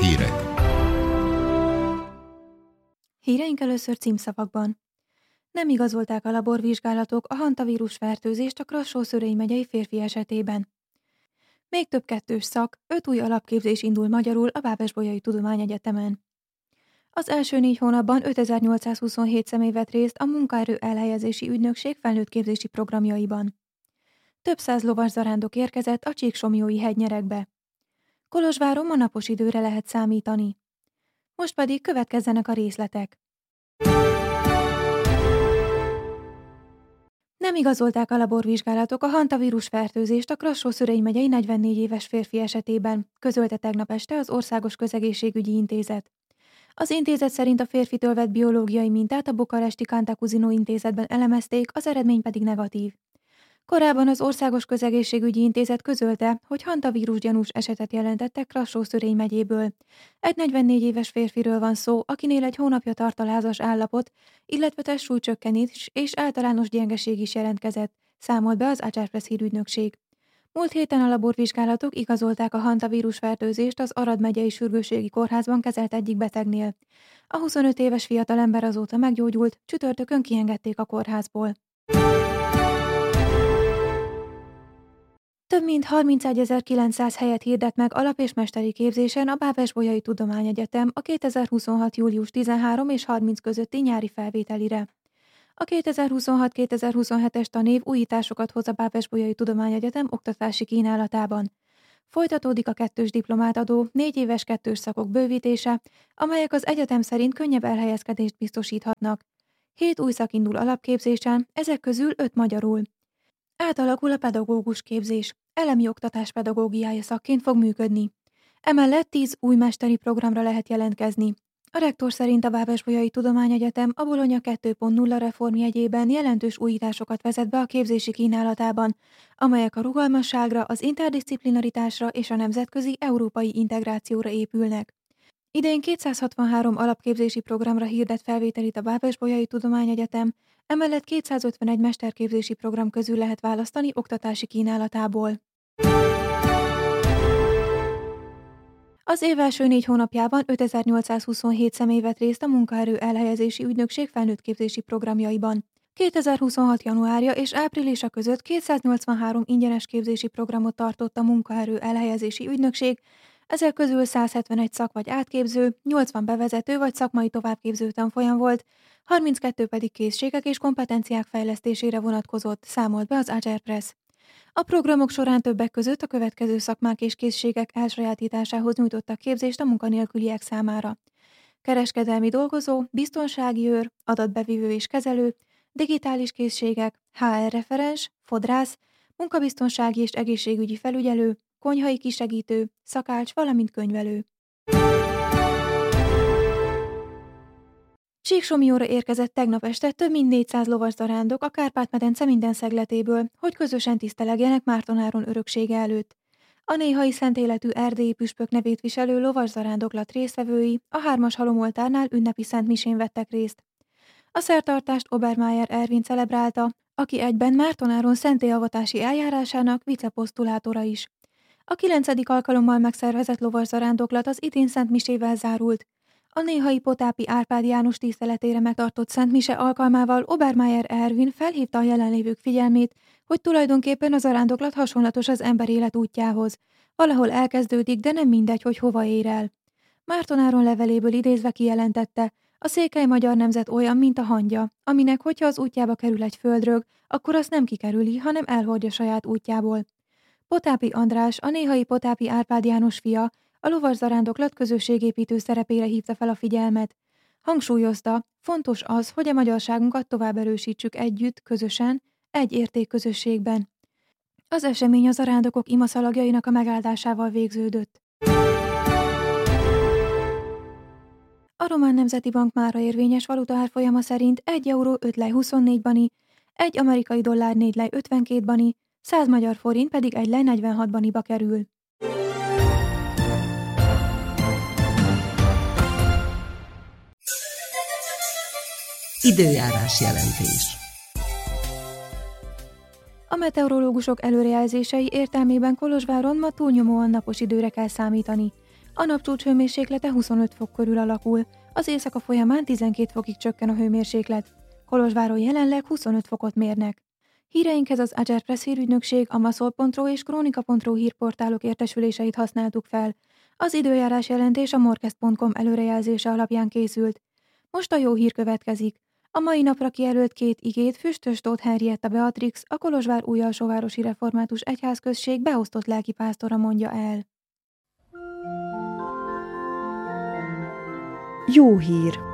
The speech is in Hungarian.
Hírek. Híreink először címszavakban. Nem igazolták a laborvizsgálatok a hantavírus fertőzést a Krassó-Szörei megyei férfi esetében. Még több kettős szak, 5 új alapképzés indul magyarul a Bábesbolyai Tudományegyetemen. Az első 4 hónapban 5827 személy vett részt a munkaerő elhelyezési ügynökség felnőttképzési programjaiban. Több száz lovaszarándok érkezett a Csíksomlyói hegynyerekbe. Kolozsváron ma napos időre lehet számítani. Most pedig következzenek a részletek. Nem igazolták a laborvizsgálatok a hantavírus fertőzést a Krassó-Szörei megyei 44 éves férfi esetében, közölte tegnap este az Országos Közegészségügyi Intézet. Az intézet szerint a férfitől vett biológiai mintát a bukaresti Cantacuzino intézetben elemezték, az eredmény pedig negatív. Korábban az Országos Közegészségügyi Intézet közölte, hogy hantavírus gyanús esetet jelentettek Krassó-Szörei megyéből. Egy 44 éves férfiről van szó, akinél egy hónapja tart a lázas állapot, illetve testsúlycsökkenés és általános gyengeség is jelentkezett, számolt be az Agyárpress hírügynökség. Múlt héten a laborvizsgálatok igazolták a hantavírus fertőzést az Arad megyei sürgősségi kórházban kezelt egyik betegnél. A 25 éves fiatalember azóta meggyógyult, csütörtökön kiengedték a kórházból. Több mint 31.900 helyet hirdet meg alap- és mesteri képzésen a Bábesbolyai Tudományegyetem a 2026. július 13 és 30 közötti nyári felvételire. A 2026-2027-es tanév újításokat hoz a Bábesbolyai Tudományegyetem oktatási kínálatában. Folytatódik a kettős diplomát adó 4 éves kettős szakok bővítése, amelyek az egyetem szerint könnyebb elhelyezkedést biztosíthatnak. 7 új szak indul alapképzésen, ezek közül 5 magyarul. Átalakul a pedagógus képzés, elemi oktatás pedagógiája szakként fog működni. Emellett 10 új mesteri programra lehet jelentkezni. A rektor szerint a Bábesbolyai Tudományegyetem a Bologna 2.0 reformjegyében jelentős újításokat vezet be a képzési kínálatában, amelyek a rugalmasságra, az interdisziplinaritásra és a nemzetközi európai integrációra épülnek. Idén 263 alapképzési programra hirdet felvételit a Bábesbolyai Tudományegyetem, emellett 251 mesterképzési program közül lehet választani oktatási kínálatából. Az év első 4 hónapjában 5827 személy vett részt a munkaerő elhelyezési ügynökség felnőttképzési programjaiban. 2026. januárja és áprilisa között 283 ingyenes képzési programot tartott a munkaerő elhelyezési ügynökség, ezek közül 171 szak vagy átképző, 80 bevezető vagy szakmai továbbképző tanfolyam volt, 32 pedig készségek és kompetenciák fejlesztésére vonatkozott, számolt be az Agyárpress. A programok során többek között a következő szakmák és készségek elsajátításához nyújtottak képzést a munkanélküliek számára. Kereskedelmi dolgozó, biztonsági őr, adatbevívő és kezelő, digitális készségek, HR referens, fodrász, munkabiztonsági és egészségügyi felügyelő, konyhai kisegítő, szakács, valamint könyvelő. Csíksomlyóra érkezett tegnap este több mint 400 lovaszarándok a Kárpát-medence minden szegletéből, hogy közösen tisztelegjenek Mártonáron öröksége előtt. A néhai szentéletű erdélyi püspök nevét viselő lovaszarándoklat résztvevői a 3-as halomoltárnál ünnepi szentmisén vettek részt. A szertartást Obermeier Ervin celebrálta, aki egyben Mártonáron szentélyavatási eljárásának viceposztulátora is. A 9. alkalommal megszervezett lovaszarándoklat az idén szentmisével zárult. A néhai Potápi Árpád János tiszteletére megtartott szentmise alkalmával Obermeier Ervin felhívta a jelenlévők figyelmét, hogy tulajdonképpen a zarándoklat hasonlatos az ember élet útjához. Valahol elkezdődik, de nem mindegy, hogy hova ér el. Mártonáron leveléből idézve kijelentette, a székely magyar nemzet olyan, mint a hangya, aminek, hogyha az útjába kerül egy földrög, akkor azt nem kikerüli, hanem elhordja saját útjából. Potápi András, a néhai Potápi Árpád János fia, a lovaszarándoklat közösségépítő szerepére hívta fel a figyelmet. Hangsúlyozta, fontos az, hogy a magyarságunkat tovább erősítsük együtt, közösen, egy értékközösségben. Az esemény a zarándokok imaszalagjainak a megáldásával végződött. A Román Nemzeti Bank mára érvényes valutaárfolyama szerint 1 euró 5 lej 24 bani, 1 amerikai dollár 4 lej 52 bani, 100 magyar forint pedig 1 lej 46 baniba kerül. Időjárás jelentés. A meteorológusok előrejelzései értelmében Kolozsváron ma túlnyomóan napos időre kell számítani. A napcsúcs hőmérséklete 25 fok körül alakul, az éjszaka folyamán 12 fokig csökken a hőmérséklet. Kolozsváron jelenleg 25 fokot mérnek. Híreinkhez az Agerpress hírügynökség, a Maszol.ro és Krónika.ro hírportálok értesüléseit használtuk fel. Az időjárás jelentés a morkest.com előrejelzése alapján készült. Most a jó hír következik. A mai napra kijelölt 2 igét Füstös Tóth Henrietta Beatrix, a Kolozsvár Újalsóvárosi Református Egyházközség beosztott lelkipásztora mondja el. Jó hír!